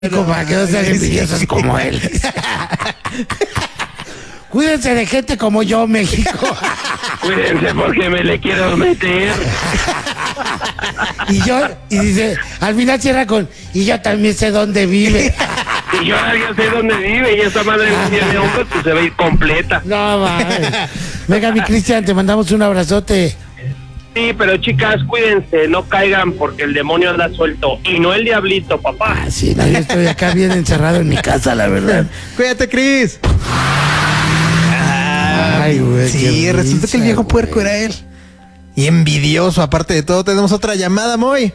Para que no sean envidiosos como él. Cuídense de gente como yo, México. Cuídense porque me le quiero meter. Y dice, al final cierra con, y yo también sé dónde vive. Y yo ya sé dónde vive y esa madre no tiene hombres, pues se va a ir completa. No, madre. Venga, mi Cristian, te mandamos un abrazote. Sí, pero chicas, cuídense, no caigan porque el demonio anda suelto. Y no el diablito, papá. Ah, sí, no, yo estoy acá bien encerrado en mi casa, la verdad. Cuídate, Cris. Ay, güey. Sí, resulta que el viejo puerco era él. Y envidioso, aparte de todo. Tenemos otra llamada, Moy.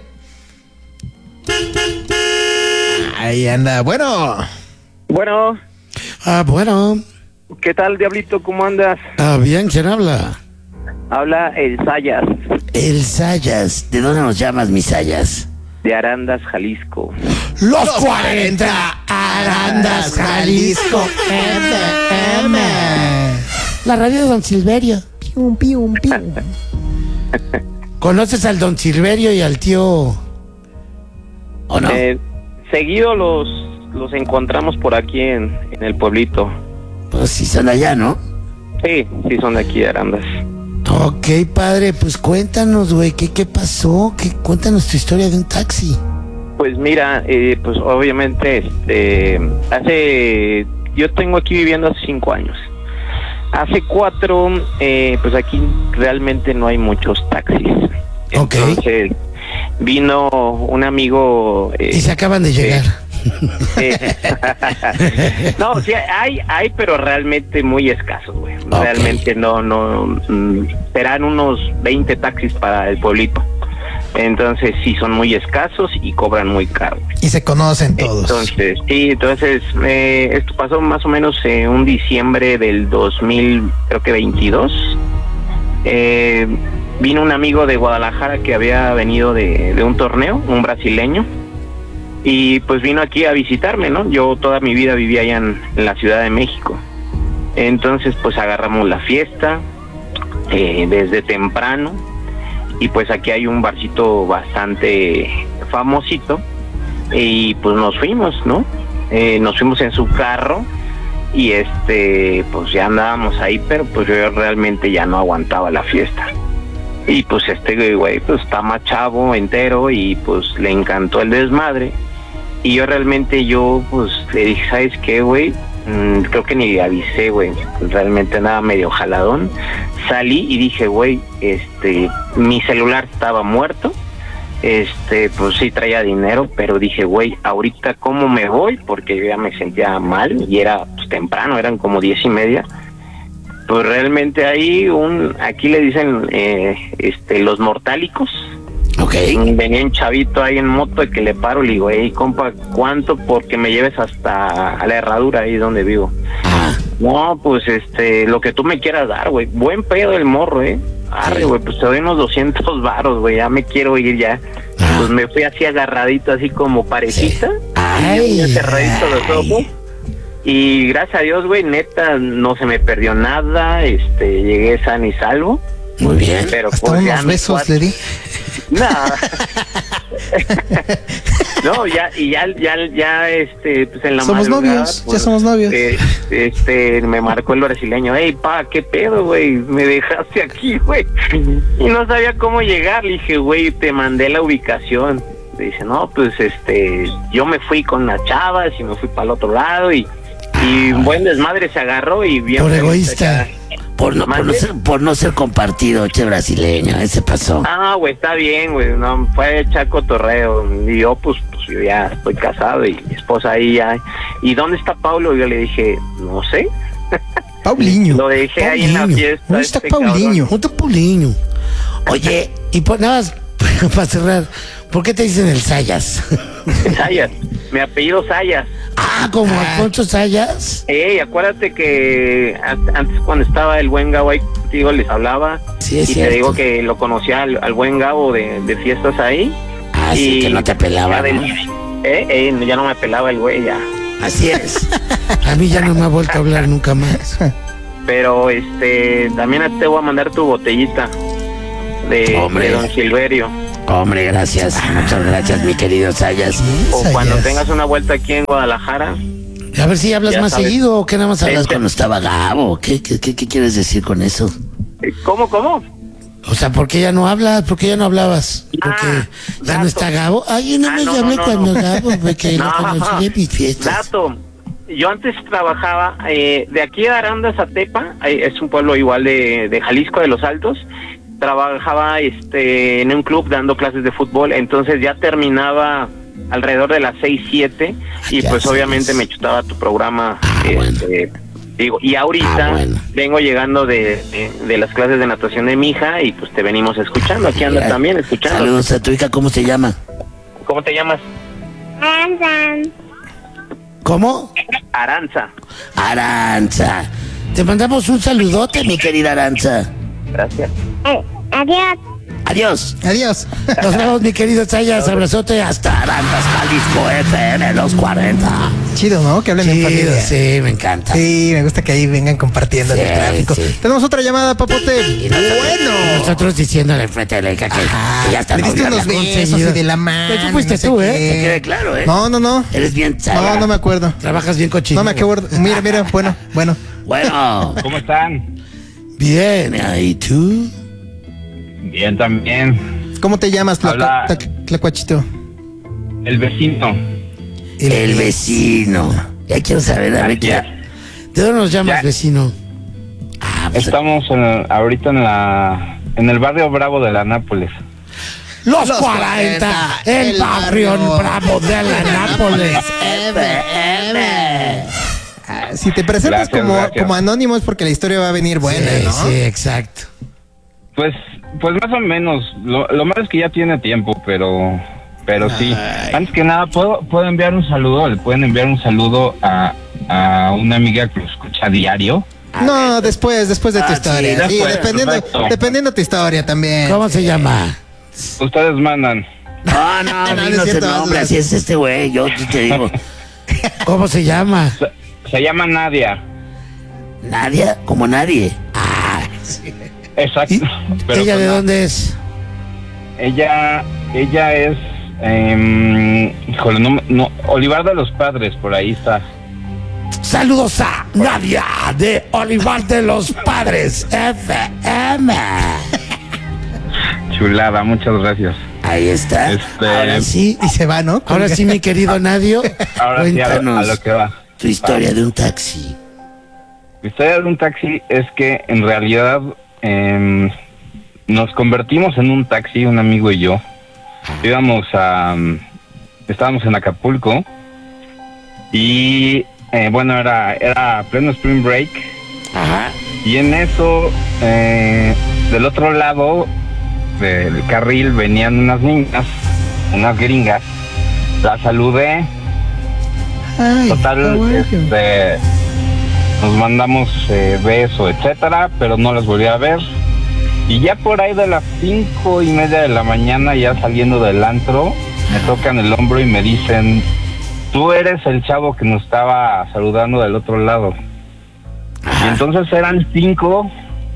Ahí anda. Bueno. Bueno, Bueno. ¿qué tal, diablito? ¿Cómo andas? Bien, ¿quién habla? Habla el Sayas, El Sayas. ¿De dónde nos llamas, mi Sayas? de Arandas, Jalisco. Los 40 Arandas, Jalisco. FM. La radio de Don Silverio. Pium, pium, pium. ¿Conoces al Don Silverio y al tío? ¿O no? Seguido los encontramos por aquí en el pueblito. Pues sí son allá, ¿no? Sí, son de aquí de Arandas. Ok, padre, pues cuéntanos, güey, ¿qué pasó? Cuéntanos tu historia de un taxi. Pues mira, pues obviamente, yo tengo aquí viviendo hace 5 años. Hace 4, pues aquí realmente no hay muchos taxis. Ok. Entonces, vino un amigo... y se acaban de llegar. No, sí hay, pero realmente muy escasos, güey. Okay. Realmente no, serán unos 20 taxis para el pueblito. Entonces sí son muy escasos y cobran muy caro. Y se conocen todos. Entonces esto pasó más o menos un diciembre del 2022. Vino un amigo de Guadalajara que había venido de un torneo, un brasileño. Y pues vino aquí a visitarme, ¿no? Yo toda mi vida vivía allá en la Ciudad de México. Entonces pues agarramos la fiesta desde temprano. Y pues aquí hay un barcito bastante famosito. Y pues nos fuimos, ¿no? Nos fuimos en su carro. Y pues ya andábamos ahí, pero pues yo realmente ya no aguantaba la fiesta. Y pues güey pues está más chavo, entero, y pues le encantó el desmadre. Y yo realmente pues le dije, ¿sabes qué, güey? Creo que ni le avisé, güey. Realmente nada, medio jaladón. Salí y dije, güey, mi celular estaba muerto. Pues sí traía dinero, pero dije, güey, ahorita cómo me voy, porque yo ya me sentía mal y era pues temprano, eran como 10:30. Pues realmente ahí aquí le dicen los mortálicos. Okay. Venía un chavito ahí en moto de que le paro y le digo, hey, compa, ¿cuánto? Porque me lleves hasta a la herradura ahí donde vivo. No, pues lo que tú me quieras dar, güey. Buen pedo el morro, Arre, güey, pues te doy unos 200 varos, güey, ya me quiero ir ya. Pues me fui así agarradito, así como parejita. Ay, cerradito los ojos. Y gracias a Dios, güey, neta, no se me perdió nada, llegué sano y salvo. Muy bien. Pero hasta pues unos besos le di. No, ya pues en la somos novios, pues, ya somos novios. Me marcó el brasileño, hey, pa, ¿qué pedo, güey? Me dejaste aquí, güey. Y no sabía cómo llegar. Le dije, güey, te mandé la ubicación. Dice, no, pues yo me fui con las chavas y me fui para el otro lado y un buen desmadre se agarró y bien. Por egoísta. Por no ser compartido, che brasileño, ese pasó. Güey, está bien, güey, no, fue echar cotorreo. Y yo, pues yo ya estoy casado y mi esposa ahí ya. ¿Y dónde está Paulo? Yo le dije, no sé. Paulinho. Lo dejé ahí en la fiesta. ¿Dónde está Paulinho? ¿Dónde está Paulinho? Oye, y nada más para cerrar, ¿por qué te dicen el Sayas? Sayas, mi apellido Sayas. Como Alfonso Sayas. Acuérdate que antes cuando estaba el buen Gabo ahí contigo les hablaba. Sí, es y cierto. te digo que lo conocía al buen Gabo de fiestas ahí. Sí, que no te pelaba, ¿no? Ya no me pelaba el güey, ya. Así es. A mí ya no me ha vuelto a hablar nunca más. Pero también te voy a mandar tu botellita. de don Silverio. Hombre, gracias. Muchas gracias, mi querido Sayas. O cuando tengas una vuelta aquí en Guadalajara. A ver si hablas Ya más sabes. seguido o que nada más hablas cuando estaba Gabo. ¿Qué quieres decir con eso? ¿Cómo? O sea, ¿por qué ya no hablas? ¿Por qué ya no hablabas? Porque ya no dato. está Gabo. Ay, no me hablé cuando Gabo fue que lo conocí en mis fiestas. Dato. Yo antes trabajaba de aquí a Arandas a Tepa, es un pueblo igual de Jalisco, de Los Altos. Trabajaba en un club dando clases de fútbol, entonces ya terminaba alrededor de las 6, 7 y ¿Qué pues haces? obviamente me chutaba tu programa. Bueno. Digo, y ahorita Bueno. vengo llegando de las clases de natación de mi hija y pues te venimos escuchando. Aquí anda Mira, también escuchando. Saludos a tu hija, ¿cómo se llama? ¿Cómo te llamas? ¿Cómo? Aranza. Aranza. Te mandamos un saludote, mi querida Aranza. Gracias. Adiós. Adiós. Adiós. Nos vemos, mi querido Sayas. Abrazote hasta Arandas, Jalisco FM, los 40. Chido, ¿no? Que hablen en Chido, familia. sí, me encanta. Sí, me gusta que ahí vengan compartiendo en Sí, el tráfico. sí. Tenemos otra llamada, Papote. Y nosotros, Bueno. nosotros diciéndole enfrente de la hija que ya está Le diste novio, unos la besos conseguido. y de la mano. Pero tú fuiste no sé tú, qué. Que quede claro, No. Eres bien chava. No me acuerdo. Trabajas bien cochino. No me acuerdo. Mira, bueno. Bueno, ¿Cómo están? bien, ¿y tú? Bien también. ¿Cómo te llamas, Habla- Tlacuachito? El vecino. El vecino. Ya quiero saber, a ver, Así es. ¿de dónde nos llamas, Ya. vecino? Ah, pues, Estamos ahorita en el barrio Bravo de la Nápoles. los Los 40, 40, el el barrio barrio. bravo de la Nápoles. Si te presentas Gracias, gracias. como anónimo es porque la historia va a venir buena, Sí, ¿no? sí, exacto. Pues más o menos. Lo malo es que ya tiene tiempo, pero sí. Ay. Antes que nada, puedo enviar un saludo. Le pueden enviar un saludo a una amiga que lo escucha a diario. No, después de tu sí, historia. Sí, después, perfecto. dependiendo tu historia también. ¿Cómo se llama? Ustedes mandan. No, no es dinos el cierto, nombre, hazlo. así es este güey, yo te digo. ¿Cómo se llama? Se llama Nadia. ¿Nadia? Como nadie. Ah, Exacto. ¿Y Pero ¿ella pues de no. dónde es? Ella es, híjole, no, Olivar de los Padres, por ahí está. Saludos a Nadia de Olivar de los Padres FM. Chulada, muchas gracias. Ahí está. Ahora sí. Y se va, ¿no? Ahora sí, mi querido Nadio, Ahora sí, a cuéntanos lo que va. tu historia de un taxi. La historia de un taxi es que en realidad nos convertimos en un taxi, un amigo y yo. Estábamos en Acapulco y bueno, era pleno Spring Break Ajá. y en eso del otro lado del carril venían unas niñas, unas gringas. Las saludé. Ay, Total, how are you? nos mandamos beso, etcétera, pero no las volví a ver. Y ya por ahí de las 5:30 de la mañana, ya saliendo del antro, me tocan el hombro y me dicen: tú eres el chavo que nos estaba saludando del otro lado. Y entonces eran 5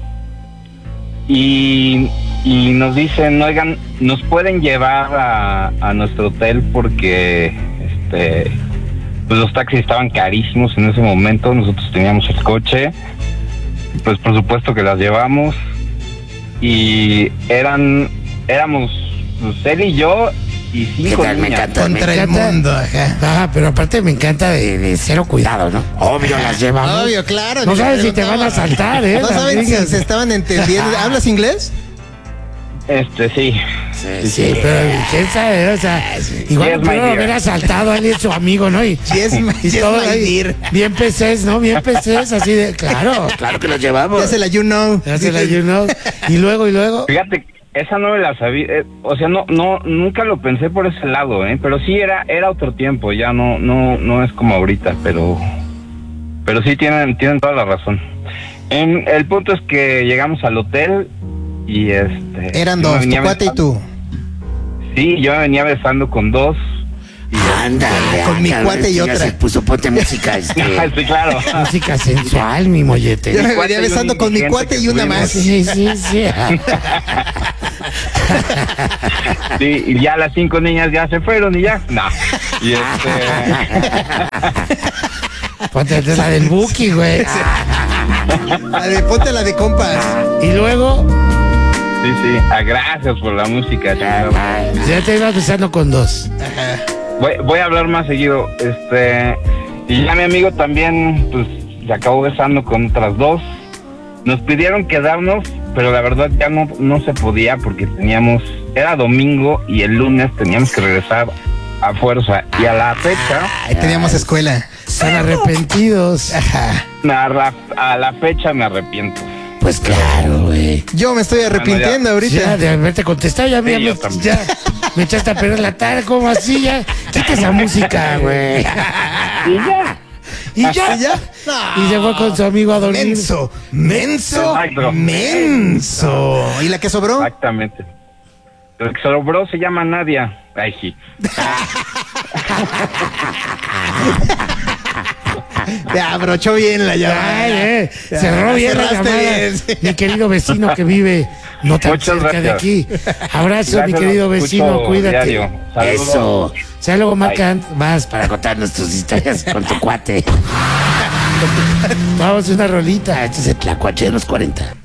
y nos dicen: oigan, nos pueden llevar a nuestro hotel porque pues los taxis estaban carísimos en ese momento. Nosotros teníamos el coche, pues por supuesto que las llevamos y éramos pues, él y yo y 5 tal? Me niñas. encanta. Contra el mundo, ajá. Ajá, pero aparte me encanta de cero cuidado, ¿no? Obvio, las llevamos. Obvio, claro. No ni sabes me si te van a preguntaba. asaltar, ¿eh? No Las saben si gringas. se estaban entendiendo. ¿Hablas inglés? Sí. Sí, pero quién sabe, o sea, igual Yes, no my pudo dear. haber asaltado a alguien su amigo, ¿no? Y Yes, todo my ahí, dear. bien PCs, ¿no? Bien PCs, así de, claro que los llevamos. Ya se la you know. Ya se la you know. Y luego, Fíjate, esa no me la sabía, o sea, nunca lo pensé por ese lado, pero sí era otro tiempo, ya no es como ahorita, pero sí tienen toda la razón. El punto es que llegamos al hotel y Eran yo me dos, tu venía cuate y besando. tú. Sí, yo me venía besando con 2. ándale. Con mi ándale, cuate y ya otra. se puso, ponte música, Sí, claro. música sensual, mi mollete. Yo me cuate venía y un besando con mi indigente cuate que y una tuvimos. más. Sí. Sí, y ya las 5 niñas ya se fueron y ya. No. Y Ponte la del Buki, güey. Ponte la de compas. Y luego, Sí. Gracias por la música. ya te ibas besando con 2. Voy a hablar más seguido. Y ya mi amigo también, pues, se acabó besando con otras 2. Nos pidieron quedarnos, pero la verdad ya no se podía porque era domingo y el lunes teníamos que regresar a fuerza. Y a la fecha, Ahí teníamos escuela. Están arrepentidos. Ajá. a la fecha me arrepiento. Pues claro, güey. Yo me estoy arrepintiendo Ya ahorita. de haberte contestado, ya, Sí, yo me, también. ya me echaste a perder la tarde, como así, ya. Quita esa música, güey. Y ya. Y ya. ¿Y ya? Y se fue con su amigo a dormir. Menso. Exacto. Menso. ¿Y la que sobró? Exactamente. El que sobró se llama Nadia. Ay, sí. Te abrochó bien la llamada. Ay, cerró bien la cerraste llamada. bien, sí. Mi querido vecino que vive no tan Muchas cerca de gracias. aquí. Abrazo, Gracias, mi querido lo vecino, escucho cuídate. diario. Saludos. Eso. Ya luego marcan más para contarnos tus historias con tu cuate. Vamos a una rolita. Este es el Tlacuache de los 40.